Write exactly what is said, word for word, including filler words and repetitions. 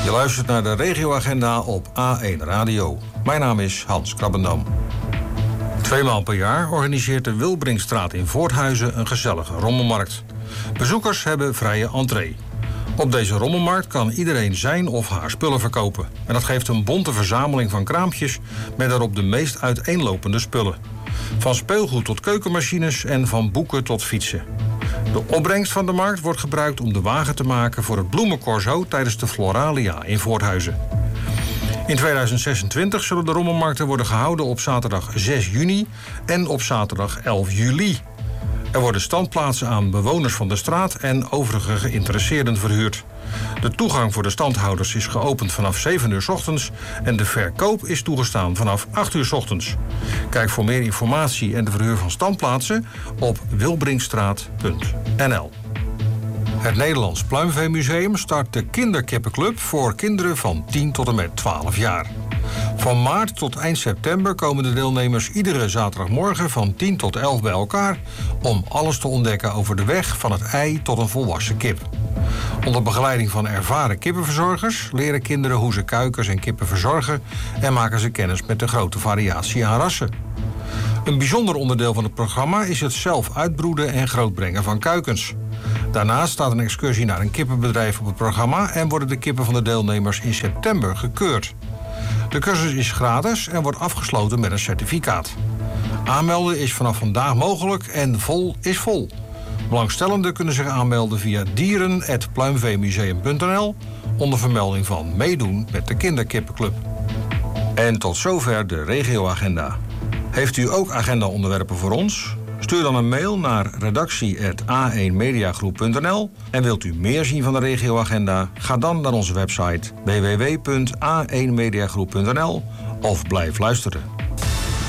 Je luistert naar de regioagenda op A één Radio. Mijn naam is Hans Krabbendam. Tweemaal per jaar organiseert de Wilbrinkstraat in Voorthuizen een gezellige rommelmarkt. Bezoekers hebben vrije entree. Op deze rommelmarkt kan iedereen zijn of haar spullen verkopen. En dat geeft een bonte verzameling van kraampjes met daarop de meest uiteenlopende spullen. Van speelgoed tot keukenmachines en van boeken tot fietsen. De opbrengst van de markt wordt gebruikt om de wagen te maken voor het bloemencorso tijdens de Floralia in Voorthuizen. In tweeduizend zesentwintig zullen de rommelmarkten worden gehouden op zaterdag zes juni en op zaterdag elf juli. Er worden standplaatsen aan bewoners van de straat en overige geïnteresseerden verhuurd. De toegang voor de standhouders is geopend vanaf zeven uur 's ochtends en de verkoop is toegestaan vanaf acht uur 's ochtends. Kijk voor meer informatie en de verhuur van standplaatsen op wilbrinkstraat punt n l. Het Nederlands Pluimveemuseum start de Kinderkippenclub voor kinderen van tien tot en met twaalf jaar. Van maart tot eind september komen de deelnemers iedere zaterdagmorgen van tien tot elf bij elkaar om alles te ontdekken over de weg van het ei tot een volwassen kip. Onder begeleiding van ervaren kippenverzorgers leren kinderen hoe ze kuikens en kippen verzorgen en maken ze kennis met de grote variatie aan rassen. Een bijzonder onderdeel van het programma is het zelf uitbroeden en grootbrengen van kuikens. Daarnaast staat een excursie naar een kippenbedrijf op het programma en worden de kippen van de deelnemers in september gekeurd. De cursus is gratis en wordt afgesloten met een certificaat. Aanmelden is vanaf vandaag mogelijk en vol is vol. Belangstellenden kunnen zich aanmelden via dieren punt pluimveemuseum punt n l onder vermelding van meedoen met de Kinderkippenclub. En tot zover de regioagenda. Heeft u ook agenda-onderwerpen voor ons? Stuur dan een mail naar redactie punt a één mediagroep punt n l. En wilt u meer zien van de regioagenda? Ga dan naar onze website w w w punt a één mediagroep punt n l of blijf luisteren.